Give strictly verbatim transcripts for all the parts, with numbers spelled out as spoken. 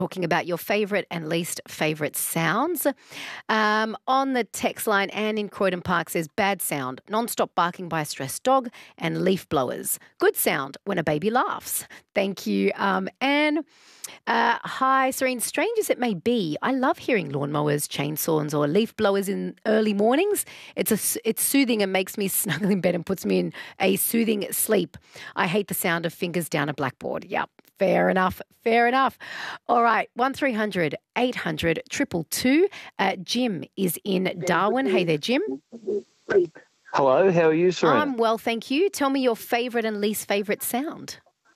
talking about your favourite and least favourite sounds. Um, on the text line, Anne in Croydon Park says, bad sound, non-stop barking by a stressed dog and leaf blowers. Good sound when a baby laughs. Thank you, um, Anne. Uh, hi, Serene. Strange as it may be, I love hearing lawnmowers, chainsaws or leaf blowers in early mornings. It's a, it's soothing and makes me snuggle in bed and puts me in a soothing sleep. I hate the sound of fingers down a blackboard. Yep, fair enough, fair enough. All right, one three hundred eight hundred two two two. Uh, Jim is in Darwin. Hey there, Jim. Hello, how are you, Serena? I'm well, thank you. Tell me your favourite and least favourite sound.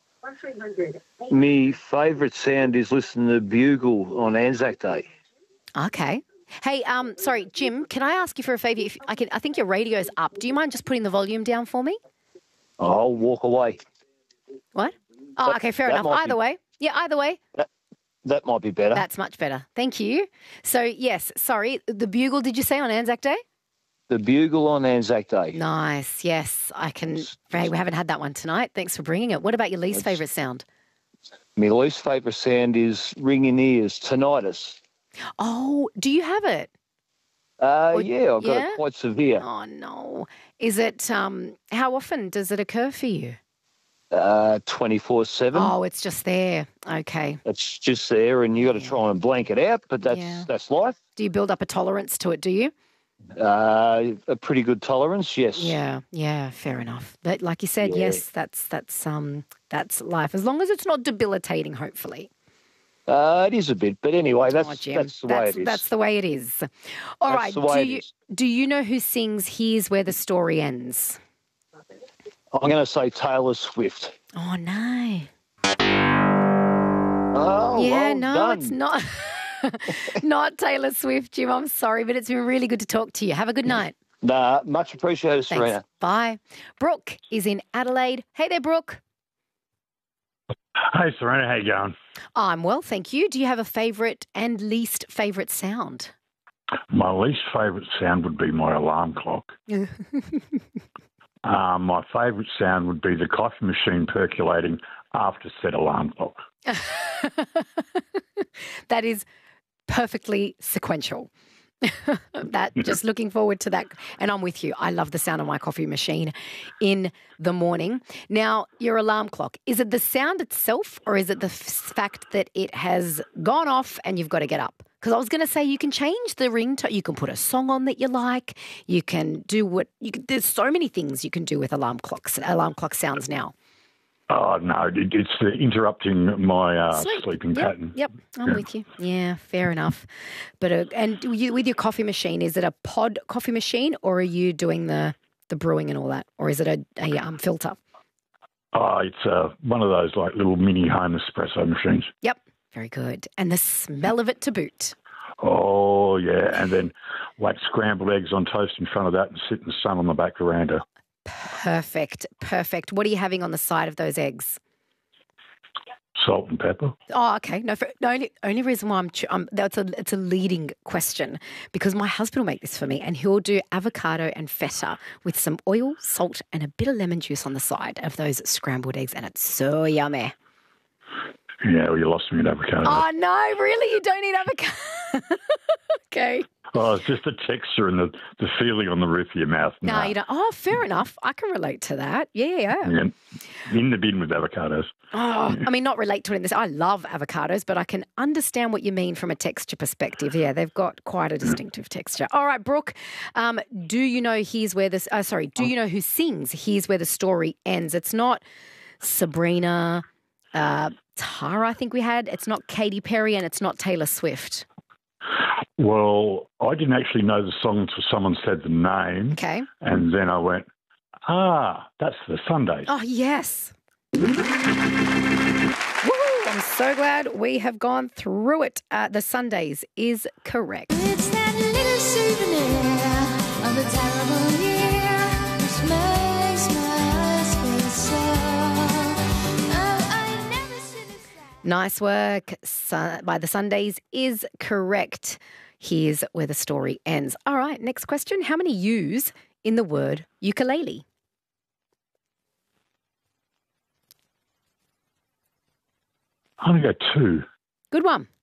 My favourite sound is listening to Bugle on Anzac Day. Okay. Hey, um, sorry, Jim, can I ask you for a favour? If I can, I think your radio's up. Do you mind just putting the volume down for me? I'll walk away. What? Oh, That- okay, fair that enough. might Either be- way. Yeah, either way. That, that might be better. That's much better. Thank you. So, yes, sorry, the Bugle, did you say, on Anzac Day? The Bugle on Anzac Day. Nice, yes. I can, hey, we haven't had that one tonight. Thanks for bringing it. What about your least That's- favourite sound? My least favourite sound is ringing ears, tinnitus. Oh, do you have it? Uh, Or- yeah, I've got yeah? it quite severe. Oh, no. Is it, um, how often does it occur for you? Uh, twenty-four seven. Oh, it's just there. Okay. It's just there, and you got to try and blank it out, but that's Yeah. that's life. Do you build up a tolerance to it, do you? Uh, a pretty good tolerance, yes. Yeah, yeah, fair enough. But like you said, Yeah. yes, that's that's um that's life. As long as it's not debilitating, hopefully. Uh, it is a bit, but anyway, that's Oh, Jim, that's the way that's, it is. that's the way it is. All That's right. the way do it you is. do you know who sings "Here's Where the Story Ends"? I'm going to say Taylor Swift. Oh no. Oh, yeah, well no, done. it's not. Not Taylor Swift, Jim. I'm sorry, but it's been really good to talk to you. Have a good night. Nah, much appreciated, Thanks. Serena. Bye. Brooke is in Adelaide. Hey there, Brooke. Hey, Serena, how you going? I'm well, thank you. Do you have a favourite and least favourite sound? My least favourite sound would be my alarm clock. um, my favourite sound would be the coffee machine percolating after said alarm clock. That is perfectly sequential. That just looking forward to that. And I'm with you. I love the sound of my coffee machine in the morning. Now, your alarm clock, is it the sound itself or is it the f- fact that it has gone off and you've got to get up? Because I was going to say you can change the ringtone. You can put a song on that you like. You can do what you can, there's so many things you can do with alarm clocks. Alarm clock sounds now. Oh, no, it, it's uh, interrupting my uh, Sleep. sleeping Yep, pattern. Yep, I'm Yeah. with you. Yeah, fair enough. But uh, and you, with your coffee machine, is it a pod coffee machine, or are you doing the, the brewing and all that, or is it a, a um, filter? Oh, it's uh, one of those like little mini home espresso machines. Yep, very good. And the smell of it to boot. Oh, yeah, and then whack scrambled eggs on toast in front of that and sit in the sun on the back veranda. Perfect, perfect. What are you having on the side of those eggs? Salt and pepper. Oh, okay. No, for, the only, only reason why I'm, ch- um, that's a, it's a leading question because my husband will make this for me and he'll do avocado and feta with some oil, salt and a bit of lemon juice on the side of those scrambled eggs and it's so yummy. Yeah, well, you lost me at avocado. Oh, no, really? You don't eat avocado? Okay. Oh, it's just the texture and the, the feeling on the roof of your mouth. No, Nah. you don't. Oh, fair enough. I can relate to that. Yeah, yeah. Yeah, in the bin with avocados. Oh, I mean, not relate to it in this. I love avocados, but I can understand what you mean from a texture perspective. Yeah, they've got quite a distinctive texture. All right, Brooke, um, do you know here's where this, uh, sorry, do you know who sings Here's Where the Story Ends? It's not Sabrina, uh, Tara, I think we had. It's not Katy Perry and it's not Taylor Swift. Well, I didn't actually know the song until someone said the name. Okay. And then I went, ah, that's the Sundays. Oh, yes. Woohoo! I'm so glad we have gone through it. Uh, the Sundays is correct. It's that little souvenir of the terrible year which makes my eyes feel so. Oh, I never should have said. Nice work. Su- by the Sundays is correct. Here's where the story ends. All right, next question. How many U's in the word ukulele? I'm going to go two. Good one.